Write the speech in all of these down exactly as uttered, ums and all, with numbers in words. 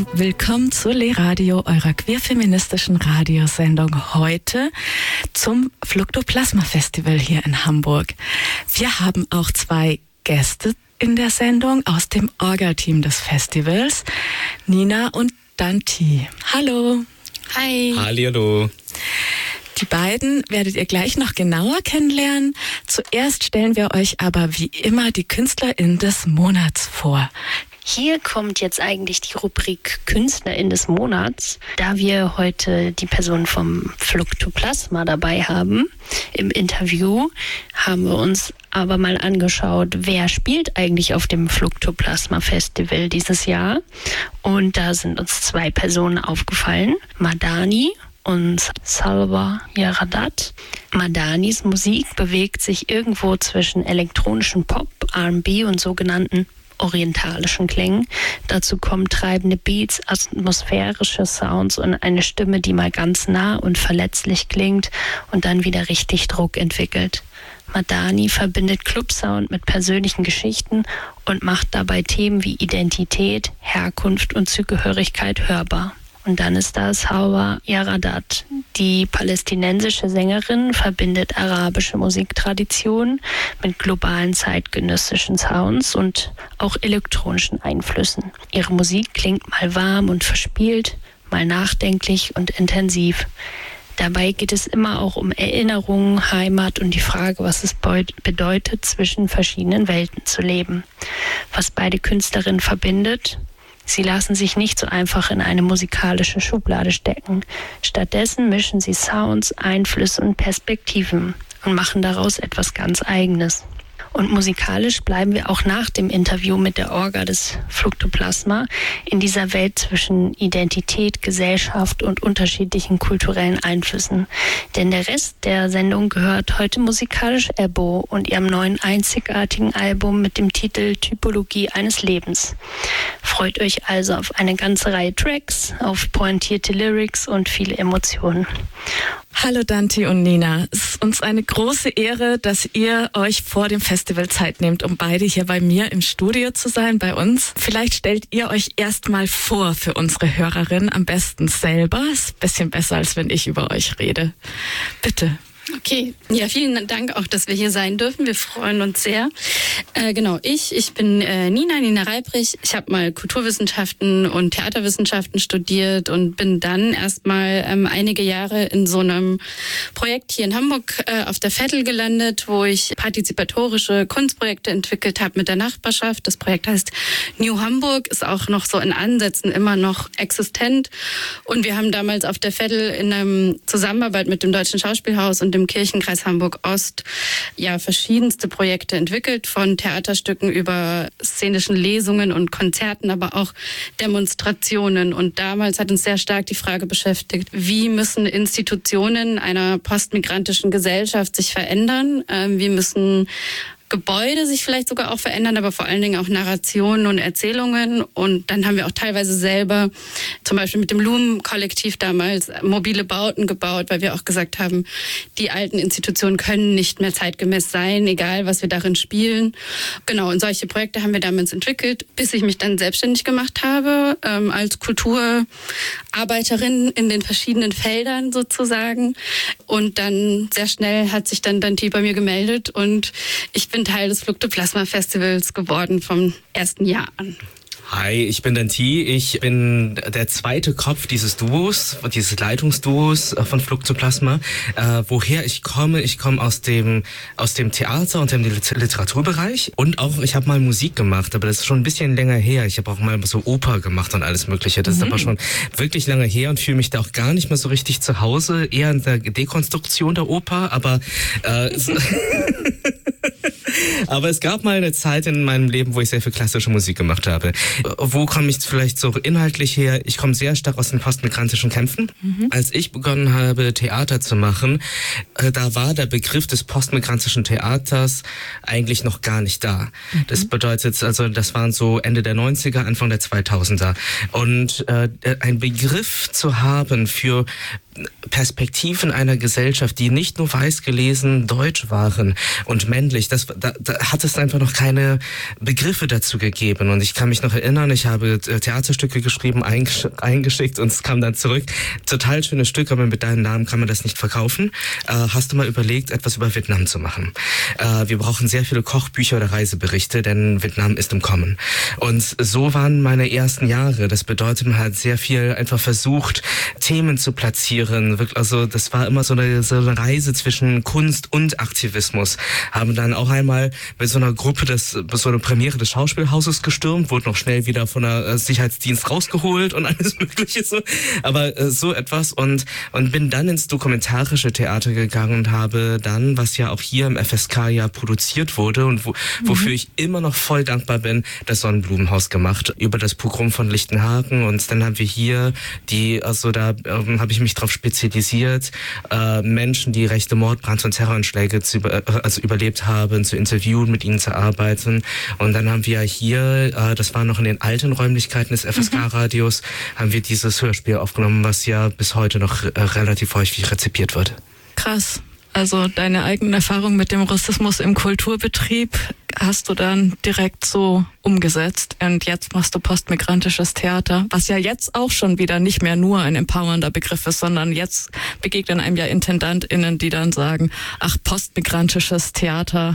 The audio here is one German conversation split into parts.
Willkommen zu Le Radio, eurer queer-feministischen Radiosendung. Heute zum Fluktoplasma Festival hier in Hamburg. Wir haben auch zwei Gäste in der Sendung aus dem Orga-Team des Festivals, Nina und Danti. Hallo. Hi. Hallihallo. Die beiden werdet ihr gleich noch genauer kennenlernen. Zuerst stellen wir euch aber wie immer die KünstlerInnen des Monats vor. Hier kommt jetzt eigentlich die Rubrik KünstlerInnen des Monats, da wir heute die Person vom Fluktoplasma dabei haben. Im Interview haben wir uns aber mal angeschaut, wer spielt eigentlich auf dem Fluktoplasma Festival dieses Jahr. Und da sind uns zwei Personen aufgefallen, Madani und Salva Yaradat. Madanis Musik bewegt sich irgendwo zwischen elektronischen Pop, R and B und sogenannten orientalischen Klängen. Dazu kommen treibende Beats, atmosphärische Sounds und eine Stimme, die mal ganz nah und verletzlich klingt und dann wieder richtig Druck entwickelt. Madani verbindet Clubsound mit persönlichen Geschichten und macht dabei Themen wie Identität, Herkunft und Zugehörigkeit hörbar. Und dann ist da Salva Yaradat. Die palästinensische Sängerin verbindet arabische Musiktraditionen mit globalen zeitgenössischen Sounds und auch elektronischen Einflüssen. Ihre Musik klingt mal warm und verspielt, mal nachdenklich und intensiv. Dabei geht es immer auch um Erinnerungen, Heimat und die Frage, was es bedeutet, zwischen verschiedenen Welten zu leben. Was beide Künstlerinnen verbindet: sie lassen sich nicht so einfach in eine musikalische Schublade stecken. Stattdessen mischen sie Sounds, Einflüsse und Perspektiven und machen daraus etwas ganz Eigenes. Und musikalisch bleiben wir auch nach dem Interview mit der Orga des Fluktoplasma in dieser Welt zwischen Identität, Gesellschaft und unterschiedlichen kulturellen Einflüssen. Denn der Rest der Sendung gehört heute musikalisch Ebo und ihrem neuen einzigartigen Album mit dem Titel Typologie eines Lebens. Freut euch also auf eine ganze Reihe Tracks, auf pointierte Lyrics und viele Emotionen. Hallo Danti und Nina. Es ist uns eine große Ehre, dass ihr euch vor dem Festival Zeit nehmt, um beide hier bei mir im Studio zu sein, bei uns. Vielleicht stellt ihr euch erstmal vor für unsere Hörerinnen, am besten selber. Ist ein bisschen besser, als wenn ich über euch rede. Bitte. Okay, ja, vielen Dank auch, dass wir hier sein dürfen. Wir freuen uns sehr. Äh, genau, ich, ich bin äh, Nina, Nina Reibrich. Ich habe mal Kulturwissenschaften und Theaterwissenschaften studiert und bin dann erstmal ähm, einige Jahre in so einem Projekt hier in Hamburg äh, auf der Veddel gelandet, wo ich partizipatorische Kunstprojekte entwickelt habe mit der Nachbarschaft. Das Projekt heißt New Hamburg, ist auch noch so in Ansätzen immer noch existent. Und wir haben damals auf der Veddel in einer Zusammenarbeit mit dem Deutschen Schauspielhaus und dem Kirchenkreis Hamburg-Ost ja verschiedenste Projekte entwickelt, von Theaterstücken über szenischen Lesungen und Konzerten, aber auch Demonstrationen. Und damals hat uns sehr stark die Frage beschäftigt, wie müssen Institutionen einer postmigrantischen Gesellschaft sich verändern? Wie müssen Gebäude sich vielleicht sogar auch verändern, aber vor allen Dingen auch Narrationen und Erzählungen. Und dann haben wir auch teilweise selber, zum Beispiel mit dem Lumen-Kollektiv damals, mobile Bauten gebaut, weil wir auch gesagt haben, die alten Institutionen können nicht mehr zeitgemäß sein, egal was wir darin spielen. Genau, und solche Projekte haben wir damals entwickelt, bis ich mich dann selbstständig gemacht habe, ähm, als Kulturarbeiterin in den verschiedenen Feldern sozusagen. Und dann sehr schnell hat sich dann Danti bei mir gemeldet und ich bin Teil des Fluktoplasma Festivals geworden vom ersten Jahr an. Hi, ich bin Danti. Ich bin der zweite Kopf dieses Duos, dieses Leitungsduos von Fluktoplasma. Äh, woher ich komme, ich komme aus dem aus dem Theater und dem Literaturbereich und auch ich habe mal Musik gemacht, aber das ist schon ein bisschen länger her. Ich habe auch mal so Oper gemacht und alles Mögliche. Das mhm. ist aber schon wirklich lange her und fühle mich da auch gar nicht mehr so richtig zu Hause. Eher in der Dekonstruktion der Oper, aber äh, aber es gab mal eine Zeit in meinem Leben, wo ich sehr viel klassische Musik gemacht habe. Wo komme ich vielleicht so inhaltlich her? Ich komme sehr stark aus den postmigrantischen Kämpfen. Mhm. Als ich begonnen habe, Theater zu machen, äh, da war der Begriff des postmigrantischen Theaters eigentlich noch gar nicht da. Mhm. Das bedeutet, also das waren so Ende der neunziger, Anfang der zweitausender. Und äh, ein Begriff zu haben für Perspektiven einer Gesellschaft, die nicht nur weiß gelesen deutsch waren und männlich. Das, da, da hat es einfach noch keine Begriffe dazu gegeben. Und ich kann mich noch erinnern, ich habe Theaterstücke geschrieben, eingesch- eingeschickt und es kam dann zurück. Total schönes Stück, aber mit deinem Namen kann man das nicht verkaufen. Äh, hast du mal überlegt, etwas über Vietnam zu machen? Äh, wir brauchen sehr viele Kochbücher oder Reiseberichte, denn Vietnam ist im Kommen. Und so waren meine ersten Jahre. Das bedeutet, man hat sehr viel einfach versucht, Themen zu platzieren. Also das war immer so eine, so eine Reise zwischen Kunst und Aktivismus. Haben dann auch einmal mit so einer Gruppe das, so eine Premiere des Schauspielhauses gestürmt, wurde noch schnell wieder von der Sicherheitsdienst rausgeholt und alles Mögliche so. Aber äh, so etwas und und bin dann ins dokumentarische Theater gegangen und habe dann, was ja auch hier im F S K ja produziert wurde und wo, mhm. wofür ich immer noch voll dankbar bin, das Sonnenblumenhaus gemacht über das Pogrom von Lichtenhagen. Und dann haben wir hier die, also da ähm, habe ich mich drauf spezialisiert, äh, Menschen, die rechte Mord, Brand- und Terroranschläge zu über, also überlebt haben, zu interviewen, mit ihnen zu arbeiten. Und dann haben wir hier, äh, das war noch in den alten Räumlichkeiten des F S K-Radios, mhm. haben wir dieses Hörspiel aufgenommen, was ja bis heute noch äh, relativ häufig rezipiert wird. Krass. Also deine eigene Erfahrung mit dem Rassismus im Kulturbetrieb hast du dann direkt so umgesetzt und jetzt machst du postmigrantisches Theater, was ja jetzt auch schon wieder nicht mehr nur ein empowernder Begriff ist, sondern jetzt begegnen einem ja IntendantInnen, die dann sagen, ach, postmigrantisches Theater,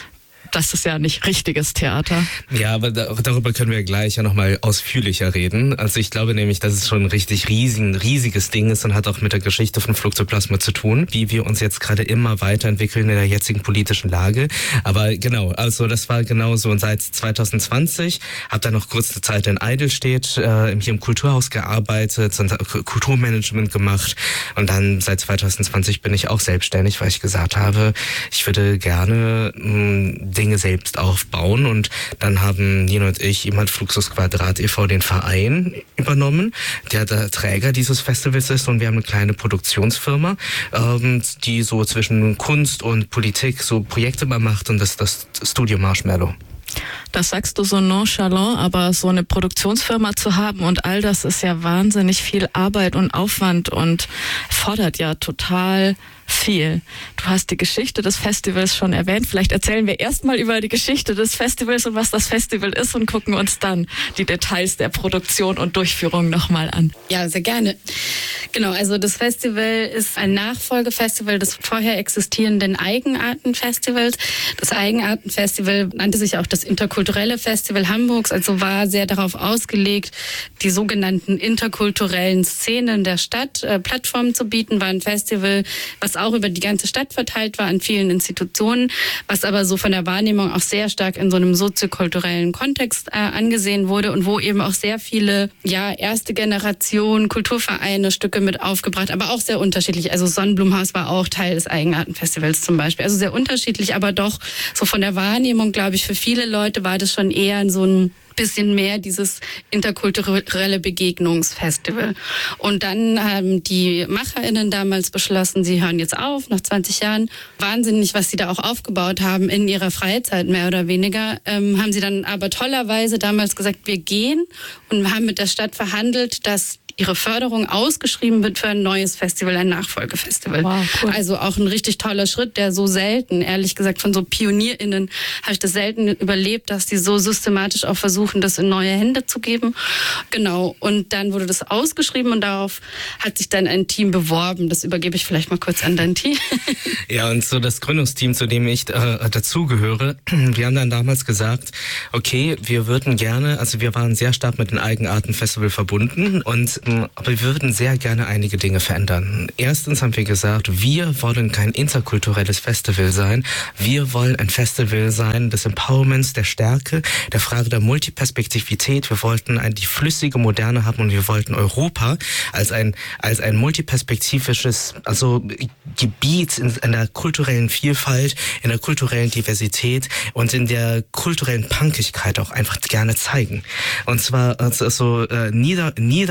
das ist ja nicht richtiges Theater. Ja, aber da, darüber können wir gleich ja nochmal ausführlicher reden. Also ich glaube nämlich, dass es schon ein richtig riesen, riesiges Ding ist und hat auch mit der Geschichte von Fluxoplasma zu tun, wie wir uns jetzt gerade immer weiterentwickeln in der jetzigen politischen Lage. Aber genau, also das war genau so. Und seit zwanzig zwanzig habe dann noch kurze Zeit in Eidelstedt äh, hier im Kulturhaus gearbeitet und Kulturmanagement gemacht. Und dann seit zwanzig zwanzig bin ich auch selbstständig, weil ich gesagt habe, ich würde gerne mh, Dinge selbst aufbauen und dann haben Nina und ich jemand Fluxus Quadrat e V den Verein übernommen, der der Träger dieses Festivals ist und wir haben eine kleine Produktionsfirma, ähm, die so zwischen Kunst und Politik so Projekte mal macht und das das Studio Marshmallow. Das sagst du so nonchalant, aber so eine Produktionsfirma zu haben und all das ist ja wahnsinnig viel Arbeit und Aufwand und fordert ja total viel. Du hast die Geschichte des Festivals schon erwähnt. Vielleicht erzählen wir erstmal über die Geschichte des Festivals und was das Festival ist und gucken uns dann die Details der Produktion und Durchführung nochmal an. Ja, sehr gerne. Genau, also das Festival ist ein Nachfolgefestival des vorher existierenden Eigenartenfestivals. Das Eigenartenfestival nannte sich auch das Interkulturelle Festival Hamburgs, also war sehr darauf ausgelegt, die sogenannten interkulturellen Szenen der Stadt äh, Plattformen zu bieten. War ein Festival, was auch über die ganze Stadt verteilt war an vielen Institutionen, was aber so von der Wahrnehmung auch sehr stark in so einem soziokulturellen Kontext äh, angesehen wurde und wo eben auch sehr viele, ja, erste Generation Kulturvereine Stücke mit aufgebracht, aber auch sehr unterschiedlich. Also Sonnenblumenhaus war auch Teil des Eigenartenfestivals zum Beispiel. Also sehr unterschiedlich, aber doch so von der Wahrnehmung, glaube ich, für viele Leute war das schon eher so ein bisschen mehr dieses interkulturelle Begegnungsfestival. Und dann haben die MacherInnen damals beschlossen, sie hören jetzt auf, nach zwanzig Jahren. Wahnsinnig, was sie da auch aufgebaut haben in ihrer Freizeit, mehr oder weniger. Ähm, haben sie dann aber tollerweise damals gesagt, wir gehen und haben mit der Stadt verhandelt, dass ihre Förderung ausgeschrieben wird für ein neues Festival, ein Nachfolgefestival. Wow, cool. Also auch ein richtig toller Schritt, der so selten, ehrlich gesagt, von so PionierInnen habe ich das selten überlebt, dass die so systematisch auch versuchen, das in neue Hände zu geben. Genau. Und dann wurde das ausgeschrieben und darauf hat sich dann ein Team beworben. Das übergebe ich vielleicht mal kurz an dein Team. Ja, und so das Gründungsteam, zu dem ich äh, dazugehöre, wir haben dann damals gesagt, okay, wir würden gerne, also wir waren sehr stark mit dem Eigenartenfestival verbunden und aber wir würden sehr gerne einige Dinge verändern. Erstens haben wir gesagt, wir wollen kein interkulturelles Festival sein. Wir wollen ein Festival sein des Empowerments, der Stärke, der Frage der Multiperspektivität. Wir wollten ein, die flüssige Moderne haben und wir wollten Europa als ein, als ein multiperspektivisches, also Gebiet in, in der kulturellen Vielfalt, in der kulturellen Diversität und in der kulturellen Punkigkeit auch einfach gerne zeigen. Und zwar also, also äh, nieder, nieder mit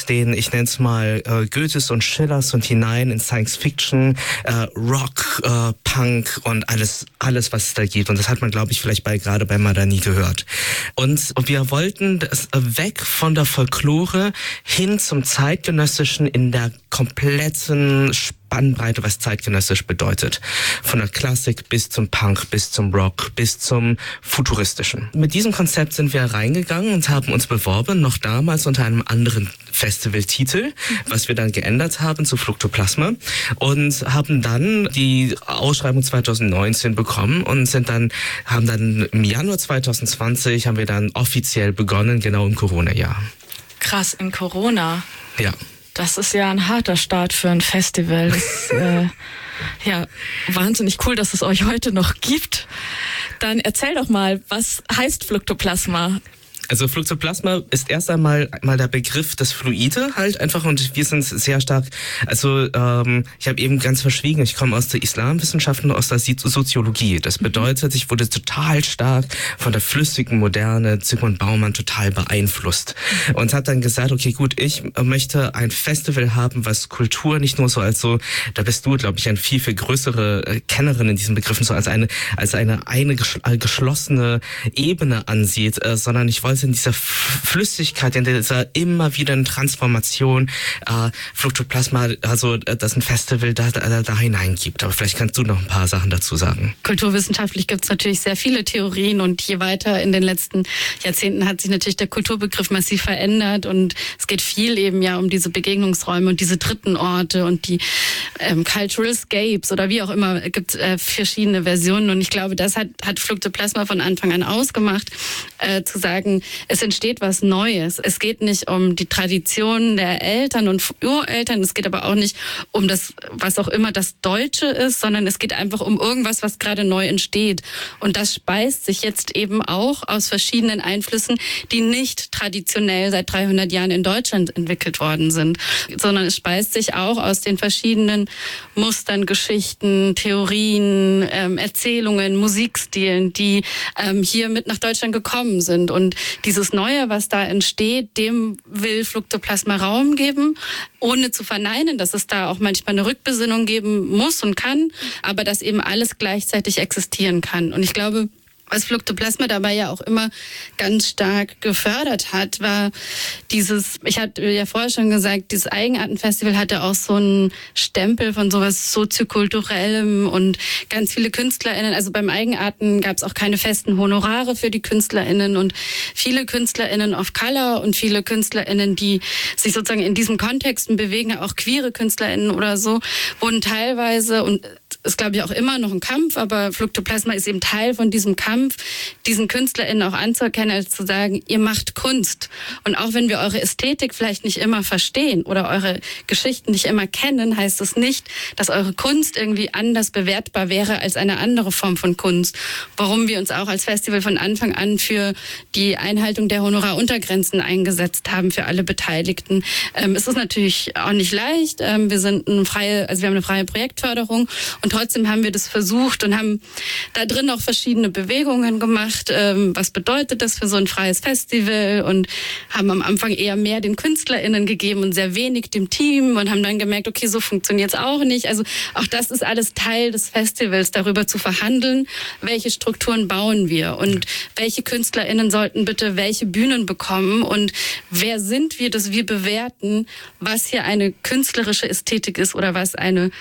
den, ich nenne es mal, äh, Goethes und Schillers und hinein in Science Fiction, äh, Rock, äh, Punk und alles, alles, was es da gibt. Und das hat man, glaube ich, vielleicht bei, gerade bei Madani gehört. Und wir wollten das weg von der Folklore hin zum Zeitgenössischen in der kompletten Spannbreite, was zeitgenössisch bedeutet. Von der Klassik bis zum Punk, bis zum Rock, bis zum Futuristischen. Mit diesem Konzept sind wir reingegangen und haben uns beworben, noch damals unter einem anderen Festivaltitel, was wir dann geändert haben zu Fluktoplasma, und haben dann die Ausschreibung zwanzig neunzehn bekommen und sind dann, haben dann im Januar zwanzig zwanzig haben wir dann offiziell begonnen, genau im Corona-Jahr. Krass, in Corona. Ja. Das ist ja ein harter Start für ein Festival. Das, äh, ja, wahnsinnig cool, dass es euch heute noch gibt. Dann erzähl doch mal, was heißt Fluktoplasma? Also Fluktoplasma ist erst einmal mal der Begriff des Fluide halt einfach, und wir sind sehr stark, also ähm, ich habe eben ganz verschwiegen, ich komme aus der Islamwissenschaften und aus der Soziologie. Das bedeutet, ich wurde total stark von der flüssigen Moderne Zygmunt Bauman total beeinflusst und habe dann gesagt, okay gut, ich möchte ein Festival haben, was Kultur nicht nur so als so, da bist du, glaube ich, eine viel, viel größere äh, Kennerin in diesen Begriffen, so als eine, als eine, eine geschlossene Ebene ansieht, äh, sondern ich wollte in dieser Flüssigkeit, in dieser immer wieder Transformation, äh, Fluktoplasma, also äh, dass ein Festival da, da, da hineingibt. Aber vielleicht kannst du noch ein paar Sachen dazu sagen. Kulturwissenschaftlich gibt es natürlich sehr viele Theorien, und je weiter in den letzten Jahrzehnten hat sich natürlich der Kulturbegriff massiv verändert, und es geht viel eben ja um diese Begegnungsräume und diese dritten Orte und die ähm, Cultural Scapes oder wie auch immer, es gibt äh, verschiedene Versionen, und ich glaube, das hat, hat Fluktoplasma von Anfang an ausgemacht, äh, zu sagen, es entsteht was Neues. Es geht nicht um die Traditionen der Eltern und Ureltern, es geht aber auch nicht um das, was auch immer das Deutsche ist, sondern es geht einfach um irgendwas, was gerade neu entsteht. Und das speist sich jetzt eben auch aus verschiedenen Einflüssen, die nicht traditionell seit dreihundert Jahren in Deutschland entwickelt worden sind, sondern es speist sich auch aus den verschiedenen Mustern, Geschichten, Theorien, ähm, Erzählungen, Musikstilen, die ähm, hier mit nach Deutschland gekommen sind. Und dieses Neue, was da entsteht, dem will Fluktoplasma Raum geben, ohne zu verneinen, dass es da auch manchmal eine Rückbesinnung geben muss und kann, aber dass eben alles gleichzeitig existieren kann. Und ich glaube, was Fluktoplasma dabei ja auch immer ganz stark gefördert hat, war dieses, ich hatte ja vorher schon gesagt, dieses Eigenartenfestival hatte auch so einen Stempel von sowas soziokulturellem und ganz viele KünstlerInnen, also beim Eigenarten gab es auch keine festen Honorare für die KünstlerInnen, und viele KünstlerInnen of Color und viele KünstlerInnen, die sich sozusagen in diesen Kontexten bewegen, auch queere KünstlerInnen oder so, wurden teilweise, und ist glaube ich auch immer noch ein Kampf, aber Fluktoplasma ist eben Teil von diesem Kampf, diesen KünstlerInnen auch anzuerkennen, als zu sagen, ihr macht Kunst. Und auch wenn wir eure Ästhetik vielleicht nicht immer verstehen oder eure Geschichten nicht immer kennen, heißt es nicht, dass eure Kunst irgendwie anders bewertbar wäre als eine andere Form von Kunst. Warum wir uns auch als Festival von Anfang an für die Einhaltung der Honoraruntergrenzen eingesetzt haben für alle Beteiligten. Ähm, es ist natürlich auch nicht leicht. Ähm, wir sind eine freie, also wir haben eine freie Projektförderung, und trotzdem haben wir das versucht und haben da drin auch verschiedene Bewegungen gemacht. Ähm, was bedeutet das für so ein freies Festival? Und haben am Anfang eher mehr den KünstlerInnen gegeben und sehr wenig dem Team, und haben dann gemerkt, okay, so funktioniert es auch nicht. Also auch das ist alles Teil des Festivals, darüber zu verhandeln, welche Strukturen bauen wir und welche KünstlerInnen sollten bitte welche Bühnen bekommen und wer sind wir, dass wir bewerten, was hier eine künstlerische Ästhetik ist oder was eine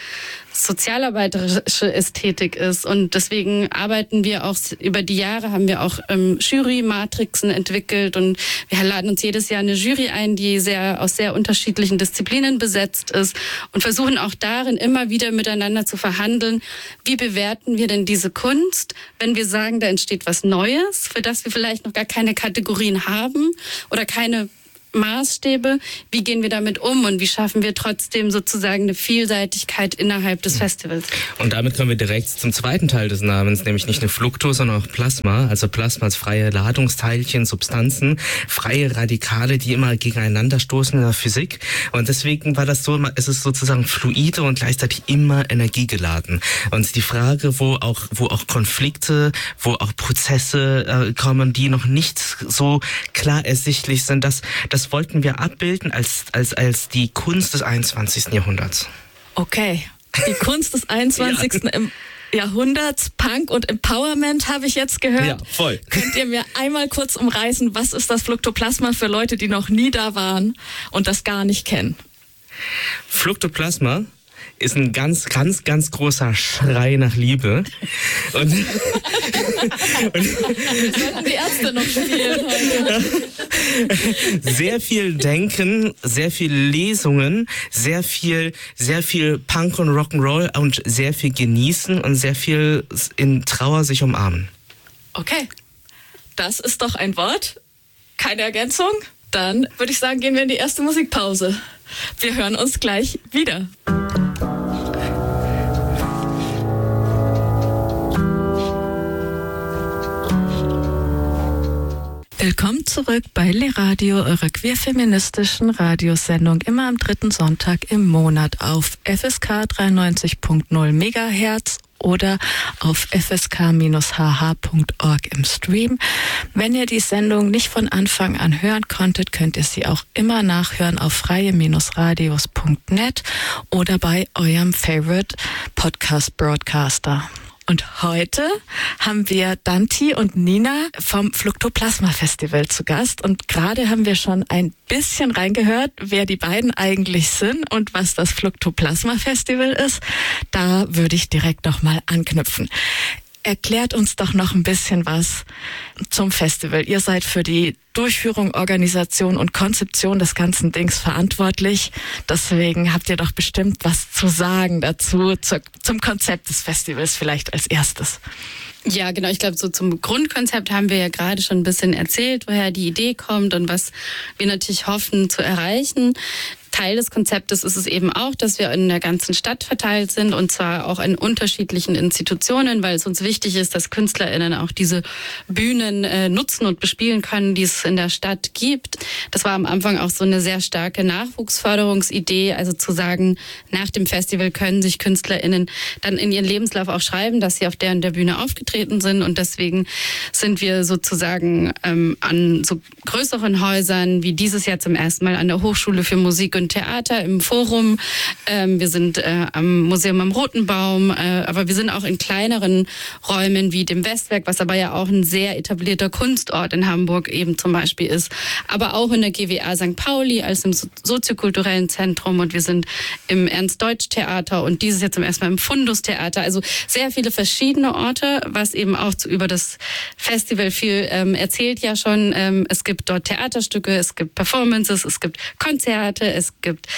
sozialarbeiterische Ästhetik ist. Und deswegen arbeiten wir auch über die Jahre, haben wir auch ähm, Jury-Matrixen entwickelt, und wir laden uns jedes Jahr eine Jury ein, die sehr aus sehr unterschiedlichen Disziplinen besetzt ist, und versuchen auch darin immer wieder miteinander zu verhandeln, wie bewerten wir denn diese Kunst, wenn wir sagen, da entsteht was Neues, für das wir vielleicht noch gar keine Kategorien haben oder keine Maßstäbe, wie gehen wir damit um und wie schaffen wir trotzdem sozusagen eine Vielseitigkeit innerhalb des Festivals. Und damit kommen wir direkt zum zweiten Teil des Namens, nämlich nicht nur Flukto, sondern auch Plasma. Also Plasma als freie Ladungsteilchen, Substanzen, freie Radikale, die immer gegeneinander stoßen in der Physik. Und deswegen war das so, es ist sozusagen fluide und gleichzeitig immer energiegeladen. Und die Frage, wo auch, wo auch Konflikte, wo auch Prozesse äh, kommen, die noch nicht so klar ersichtlich sind, dass, dass das wollten wir abbilden als, als, als die Kunst des einundzwanzigsten Jahrhunderts. Okay, die Kunst des einundzwanzigsten Ja. Jahrhunderts, Punk und Empowerment habe ich jetzt gehört. Ja, voll. Könnt ihr mir einmal kurz umreißen, was ist das Fluktoplasma für Leute, die noch nie da waren und das gar nicht kennen? Fluktoplasma ist ein ganz, ganz, ganz großer Schrei nach Liebe. Und, und sollten die Ärzte noch spielen heute. Sehr viel Denken, sehr viel Lesungen, sehr viel, sehr viel Punk und Rock'n'Roll und sehr viel genießen und sehr viel in Trauer sich umarmen. Okay, das ist doch ein Wort. Keine Ergänzung? Dann würde ich sagen, gehen wir in die erste Musikpause. Wir hören uns gleich wieder. Willkommen zurück bei Le Radio, eurer queer-feministischen Radiosendung, immer am dritten Sonntag im Monat auf F S K dreiundneunzig Komma null Megahertz oder auf f s k Bindestrich h h Punkt org im Stream. Wenn ihr die Sendung nicht von Anfang an hören konntet, könnt ihr sie auch immer nachhören auf freie Radios Punkt net oder bei eurem Favorite Podcast Broadcaster. Und heute haben wir Danti und Nina vom Fluktoplasma Festival zu Gast. Und gerade haben wir schon ein bisschen reingehört, wer die beiden eigentlich sind und was das Fluktoplasma Festival ist. Da würde ich direkt noch mal anknüpfen. Erklärt uns doch noch ein bisschen was zum Festival. Ihr seid für die Durchführung, Organisation und Konzeption des ganzen Dings verantwortlich. Deswegen habt ihr doch bestimmt was zu sagen dazu, zu, zum Konzept des Festivals vielleicht als erstes. Ja, genau. Ich glaube, so zum Grundkonzept haben wir ja gerade schon ein bisschen erzählt, woher die Idee kommt und was wir natürlich hoffen zu erreichen. Teil des Konzeptes ist es eben auch, dass wir in der ganzen Stadt verteilt sind und zwar auch in unterschiedlichen Institutionen, weil es uns wichtig ist, dass KünstlerInnen auch diese Bühnen äh, nutzen und bespielen können, die es in der Stadt gibt. Das war am Anfang auch so eine sehr starke Nachwuchsförderungsidee, also zu sagen, nach dem Festival können sich KünstlerInnen dann in ihren Lebenslauf auch schreiben, dass sie auf der und der Bühne aufgetreten sind und deswegen sind wir sozusagen ähm, an so größeren Häusern wie dieses Jahr zum ersten Mal an der Hochschule für Musik und Theater im Forum. Ähm, wir sind äh, am Museum am Roten Baum, äh, aber wir sind auch in kleineren Räumen wie dem Westwerk, was aber ja auch ein sehr etablierter Kunstort in Hamburg eben zum Beispiel ist. Aber auch in der G W A Sankt Pauli als im soziokulturellen Zentrum und wir sind im Ernst-Deutsch-Theater und dieses Jahr zum ersten Mal im Fundus-Theater. Also sehr viele verschiedene Orte, was eben auch zu, über das Festival viel ähm, erzählt ja schon. Ähm, es gibt dort Theaterstücke, es gibt Performances, es gibt Konzerte, es Es gibt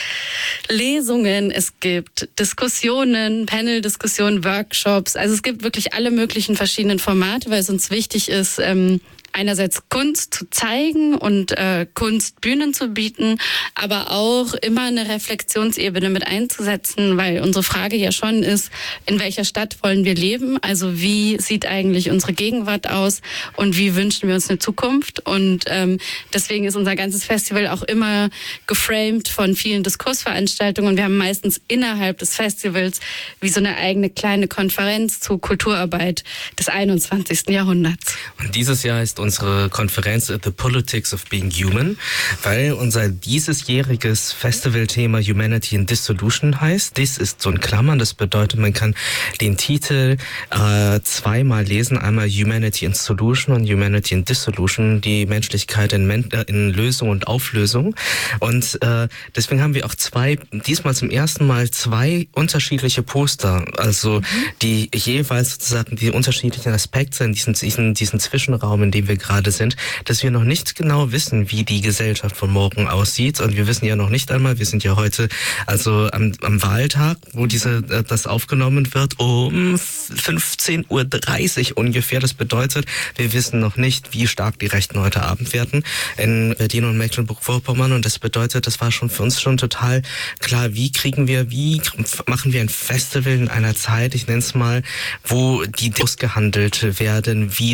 Lesungen, es gibt Diskussionen, Panel-Diskussionen, Workshops. Also es gibt wirklich alle möglichen verschiedenen Formate, weil es uns wichtig ist, ähm, einerseits Kunst zu zeigen und äh, Kunstbühnen zu bieten, aber auch immer eine Reflexionsebene mit einzusetzen, weil unsere Frage ja schon ist, in welcher Stadt wollen wir leben? Also wie sieht eigentlich unsere Gegenwart aus und wie wünschen wir uns eine Zukunft? Und ähm, deswegen ist unser ganzes Festival auch immer geframed von vielen Diskursveranstaltungen. Wir haben meistens innerhalb des Festivals wie so eine eigene kleine Konferenz zu Kulturarbeit des einundzwanzigsten Jahrhunderts. Und dieses Jahr ist unsere Konferenz The Politics of Being Human, weil unser diesesjähriges Festivalthema Humanity in Dissolution heißt. This ist so in Klammern, das bedeutet, man kann den Titel äh, zweimal lesen, einmal Humanity in Solution und Humanity in Dissolution, die Menschlichkeit in, Men- äh, in Lösung und Auflösung. Und äh, deswegen haben wir auch zwei, diesmal zum ersten Mal zwei unterschiedliche Poster, also mhm. die jeweils sozusagen die unterschiedlichen Aspekte in diesem, diesen, diesen Zwischenraum, in dem wir gerade sind, dass wir noch nicht genau wissen, wie die Gesellschaft von morgen aussieht. Und wir wissen ja noch nicht einmal, wir sind ja heute also am, am Wahltag, wo diese das aufgenommen wird, um fünfzehn Uhr dreißig ungefähr. Das bedeutet, wir wissen noch nicht, wie stark die Rechten heute Abend werden in Berlin und Mecklenburg-Vorpommern. Und das bedeutet, das war schon für uns schon total klar, wie kriegen wir, wie machen wir ein Festival in einer Zeit, ich nenne es mal, wo die ausgehandelt werden, wie